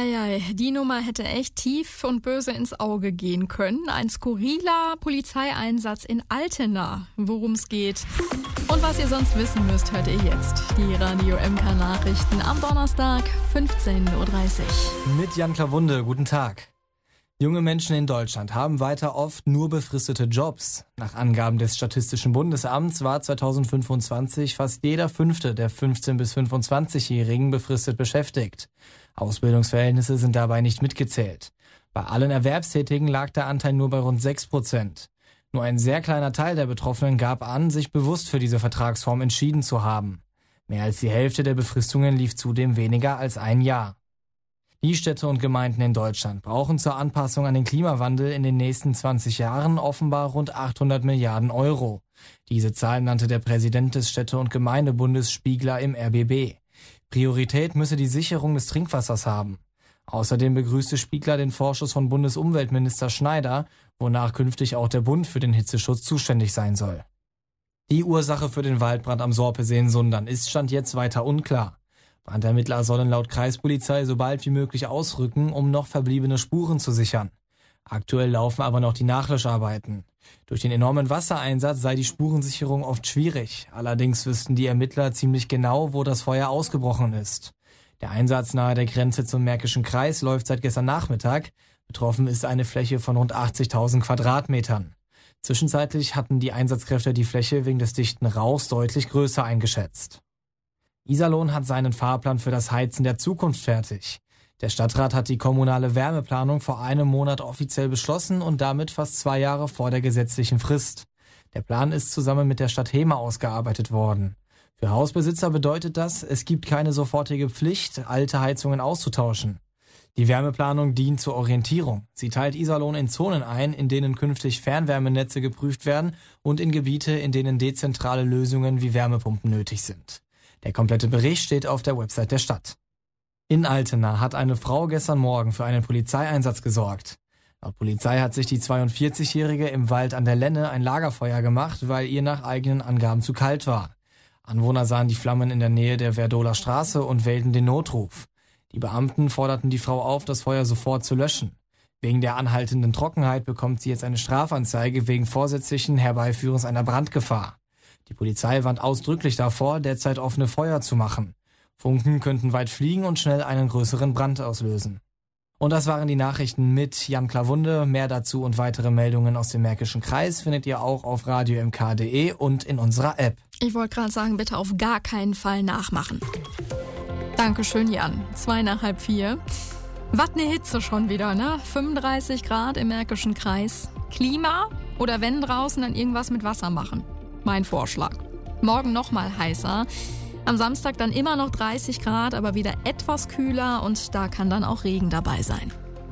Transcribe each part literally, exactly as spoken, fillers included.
Eieiei, die Nummer hätte echt tief und böse ins Auge gehen können. Ein skurriler Polizeieinsatz in Altena. Worum es geht und was ihr sonst wissen müsst, hört ihr jetzt. Die Radio M K Nachrichten am Donnerstag, fünfzehn Uhr dreißig. Mit Jan Klawunde, guten Tag. Junge Menschen in Deutschland haben weiter oft nur befristete Jobs. Nach Angaben des Statistischen Bundesamts war zweitausendfünfundzwanzig fast jeder Fünfte der fünfzehn- bis fünfundzwanzigjährigen befristet beschäftigt. Ausbildungsverhältnisse sind dabei nicht mitgezählt. Bei allen Erwerbstätigen lag der Anteil nur bei rund sechs Prozent. Nur ein sehr kleiner Teil der Betroffenen gab an, sich bewusst für diese Vertragsform entschieden zu haben. Mehr als die Hälfte der Befristungen lief zudem weniger als ein Jahr. Die Städte und Gemeinden in Deutschland brauchen zur Anpassung an den Klimawandel in den nächsten zwanzig Jahren offenbar rund achthundert Milliarden Euro. Diese Zahl nannte der Präsident des Städte- und Gemeindebundes Spiegler im R B B. Priorität müsse die Sicherung des Trinkwassers haben. Außerdem begrüßte Spiegler den Vorschuss von Bundesumweltminister Schneider, wonach künftig auch der Bund für den Hitzeschutz zuständig sein soll. Die Ursache für den Waldbrand am Sorpesee in Sundern ist stand jetzt weiter unklar. Brandermittler sollen laut Kreispolizei so bald wie möglich ausrücken, um noch verbliebene Spuren zu sichern. Aktuell laufen aber noch die Nachlöscharbeiten. Durch den enormen Wassereinsatz sei die Spurensicherung oft schwierig. Allerdings wüssten die Ermittler ziemlich genau, wo das Feuer ausgebrochen ist. Der Einsatz nahe der Grenze zum Märkischen Kreis läuft seit gestern Nachmittag. Betroffen ist eine Fläche von rund achtzigtausend Quadratmetern. Zwischenzeitlich hatten die Einsatzkräfte die Fläche wegen des dichten Rauchs deutlich größer eingeschätzt. Iserlohn hat seinen Fahrplan für das Heizen der Zukunft fertig. Der Stadtrat hat die kommunale Wärmeplanung vor einem Monat offiziell beschlossen und damit fast zwei Jahre vor der gesetzlichen Frist. Der Plan ist zusammen mit der Stadt Hema ausgearbeitet worden. Für Hausbesitzer bedeutet das, es gibt keine sofortige Pflicht, alte Heizungen auszutauschen. Die Wärmeplanung dient zur Orientierung. Sie teilt Iserlohn in Zonen ein, in denen künftig Fernwärmenetze geprüft werden und in Gebiete, in denen dezentrale Lösungen wie Wärmepumpen nötig sind. Der komplette Bericht steht auf der Website der Stadt. In Altena hat eine Frau gestern Morgen für einen Polizeieinsatz gesorgt. Laut Polizei hat sich die zweiundvierzigjährige im Wald an der Lenne ein Lagerfeuer gemacht, weil ihr nach eigenen Angaben zu kalt war. Anwohner sahen die Flammen in der Nähe der Werdoler Straße und wählten den Notruf. Die Beamten forderten die Frau auf, das Feuer sofort zu löschen. Wegen der anhaltenden Trockenheit bekommt sie jetzt eine Strafanzeige wegen vorsätzlichen Herbeiführens einer Brandgefahr. Die Polizei warnt ausdrücklich davor, derzeit offene Feuer zu machen. Funken könnten weit fliegen und schnell einen größeren Brand auslösen. Und das waren die Nachrichten mit Jan Klawunde. Mehr dazu und weitere Meldungen aus dem Märkischen Kreis findet ihr auch auf radio m k punkt d e und in unserer App. Ich wollte gerade sagen, bitte auf gar keinen Fall nachmachen. Dankeschön, Jan. Zwei nach halb vier. Was ne Hitze schon wieder, ne? fünfunddreißig Grad im Märkischen Kreis. Klima oder wenn draußen, dann irgendwas mit Wasser machen. Mein Vorschlag. Morgen noch mal heißer. Am Samstag dann immer noch dreißig Grad, aber wieder etwas kühler und da kann dann auch Regen dabei sein.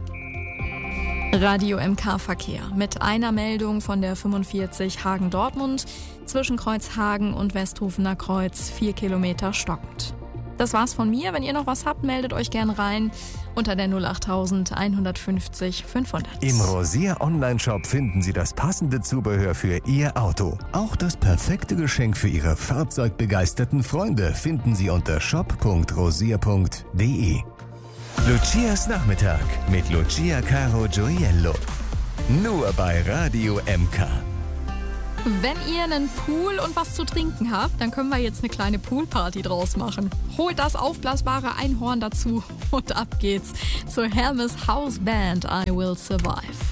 Radio M K Verkehr mit einer Meldung von der fünfundvierzig Hagen-Dortmund zwischen Kreuzhagen und Westhofener Kreuz, vier Kilometer stockend. Das war's von mir. Wenn ihr noch was habt, meldet euch gern rein unter der null acht eins fünf null fünfhundert. Im Rosier Online-Shop finden Sie das passende Zubehör für Ihr Auto. Auch das perfekte Geschenk für Ihre fahrzeugbegeisterten Freunde finden Sie unter shop punkt rosier punkt d e. Lucias Nachmittag mit Lucia Caro Gioiello. Nur bei Radio M K. Wenn ihr einen Pool und was zu trinken habt, dann können wir jetzt eine kleine Poolparty draus machen. Holt das aufblasbare Einhorn dazu und ab geht's zur Hermes House Band I Will Survive.